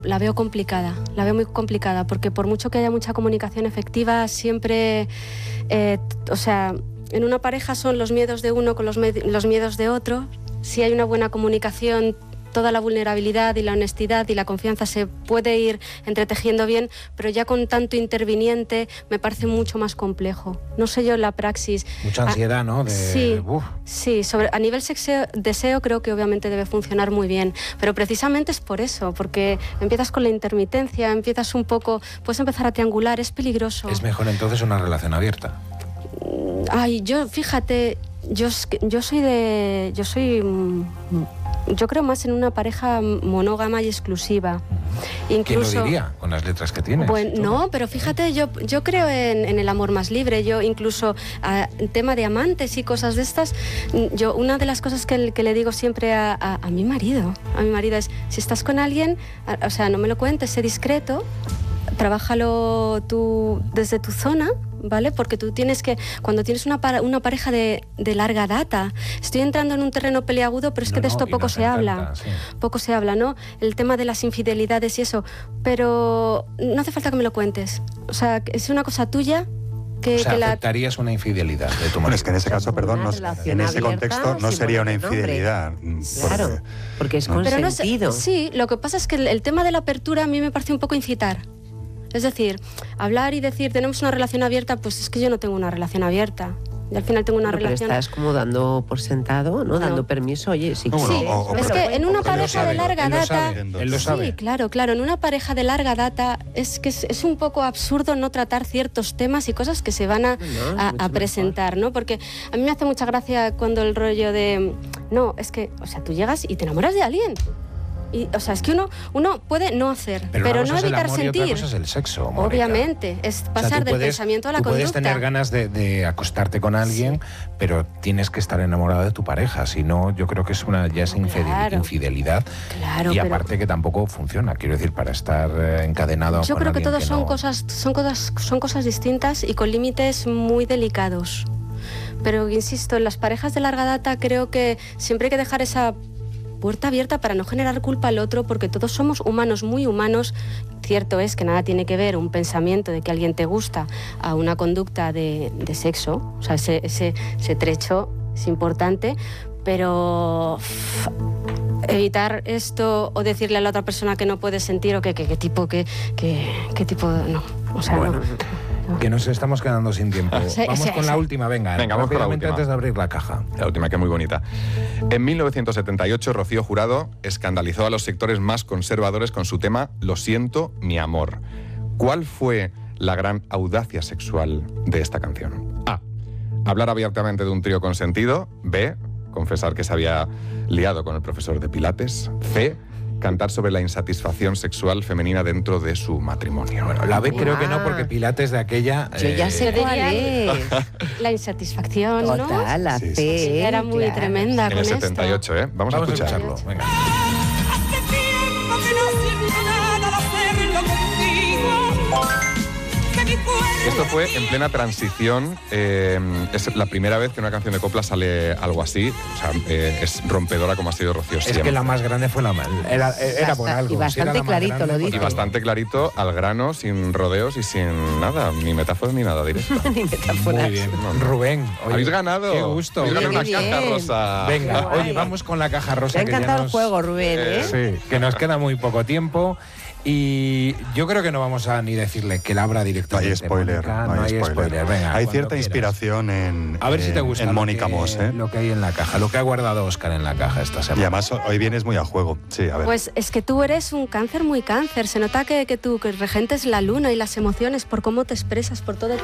La veo complicada, la veo muy complicada, porque por mucho que haya mucha comunicación efectiva, siempre, en una pareja son los miedos de uno con los miedos de otro. Si hay una buena comunicación, toda la vulnerabilidad y la honestidad y la confianza se puede ir entretejiendo bien, pero ya con tanto interviniente me parece mucho más complejo. No sé yo la praxis. Mucha ansiedad, ¿no? Sí, a nivel deseo creo que obviamente debe funcionar muy bien, pero precisamente es por eso, porque empiezas con la intermitencia, puedes empezar a triangular, es peligroso. Es mejor entonces una relación abierta. Yo creo más en una pareja monógama y exclusiva. Incluso, ¿quién lo diría con las letras que tienes? Bueno, no, pero fíjate, yo creo en el amor más libre. Yo incluso en tema de amantes y cosas de estas, una de las cosas que le digo siempre a mi marido es, si estás con alguien, no me lo cuentes, sé discreto, trabájalo tú desde tu zona, ¿vale? Porque tú tienes que, cuando tienes una pareja de larga data, estoy entrando en un terreno peliagudo, pero es que de esto poco se habla, ¿no? El tema de las infidelidades y eso, pero no hace falta que me lo cuentes. O sea, es una cosa tuya. ¿Aceptarías una infidelidad de tu marido? Bueno, es que en ese caso, perdón, en ese contexto no sería una infidelidad. Claro, porque es consentido. Sí, lo que pasa es que el tema de la apertura a mí me parece un poco incitar. Es decir, hablar y decir tenemos una relación abierta, pues es que yo no tengo una relación abierta. Y al final tengo una relación... Pero estás como dando por sentado, ¿no? Dando permiso, oye, si quieres... Sí, es que en una pareja de larga data... Él lo sabe. Sí, claro, en una pareja de larga data es que es un poco absurdo no tratar ciertos temas y cosas que se van a presentar, ¿no? Porque a mí me hace mucha gracia cuando el rollo de... No, es que, tú llegas y te enamoras de alguien. Y, es que uno puede no hacer, pero no evitar sentir. Y otra cosa es el sexo, Mónica. Obviamente, es pasar del pensamiento a la conducta. Puedes tener ganas de acostarte con alguien, pero tienes que estar enamorado de tu pareja, si no, yo creo que es infidelidad. Claro, y aparte que tampoco funciona, quiero decir, para estar encadenado. Yo creo que todos son cosas distintas y con límites muy delicados. Pero insisto, en las parejas de larga data creo que siempre hay que dejar esa puerta abierta para no generar culpa al otro, porque todos somos humanos, muy humanos. Cierto es que nada tiene que ver un pensamiento de que alguien te gusta a una conducta de sexo, ese trecho es importante, pero evitar esto o decirle a la otra persona que no puede sentir o qué tipo no, bueno. No. Que nos estamos quedando sin tiempo. Vamos con la última, venga vamos con la última. Antes de abrir la caja. La última, que es muy bonita. En 1978, Rocío Jurado escandalizó a los sectores más conservadores con su tema Lo siento, mi amor. ¿Cuál fue la gran audacia sexual de esta canción? A. Hablar abiertamente de un trío consentido. B. Confesar que se había liado con el profesor de Pilates. C. Cantar sobre la insatisfacción sexual femenina dentro de su matrimonio. Bueno, la B creo que no, porque Pilates de aquella... Yo ya sé cuál es. La insatisfacción, ¿no? Total, la C. Sí, era muy tremenda en con el 78, esto. Vamos a escucharlo. Venga. Hace tiempo que no siento nada al hacerlo contigo. Esto fue en plena transición. Es la primera vez que una canción de copla sale algo así. Es rompedora como ha sido Rocío siempre. Es que la más grande fue la mal. Era por algo. Y bastante clarito lo dice. Y bastante clarito, al grano, sin rodeos y sin nada. Ni metáforas ni nada directo. Ni metáforas. Muy bien. Rubén. Oye, habéis ganado. Qué gusto. Habéis ganado una bien. caja rosa. Venga, oye, vamos con la caja rosa. Me ha encantado el juego, Rubén, ¿eh? Sí, que nos queda muy poco tiempo. Y yo creo que no vamos a ni decirle que la abra directamente. No hay spoiler. No hay spoiler. Venga, hay cierta quieras. Inspiración en, a ver si te gusta en Mónica Moss. Lo que hay en la caja, lo que ha guardado Óscar en la caja esta semana. Y además hoy vienes muy a juego. Sí, a ver. Pues es que tú eres un cáncer muy cáncer. Se nota que tú regentes la luna y las emociones por cómo te expresas, por todo tú.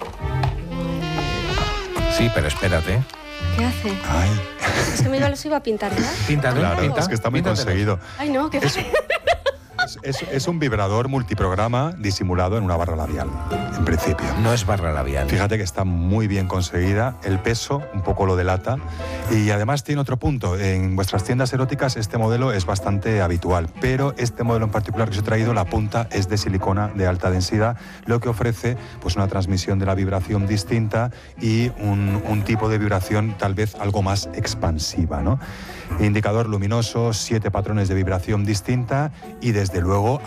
Sí, pero espérate. ¿Qué hace? Ay. Es que me los iba a pintar, ¿verdad? Píntate, Claro, pinta. es que está muy conseguido. Ay, no, ¿qué pasa? Es un vibrador multiprograma disimulado en una barra labial, en principio. No es barra labial. Fíjate que está muy bien conseguida, el peso un poco lo delata y además tiene otro punto. En vuestras tiendas eróticas este modelo es bastante habitual, pero este modelo en particular que os he traído, la punta es de silicona de alta densidad, lo que ofrece pues una transmisión de la vibración distinta y un tipo de vibración tal vez algo más expansiva, ¿no? Indicador luminoso, 7 patrones de vibración distinta y desde luego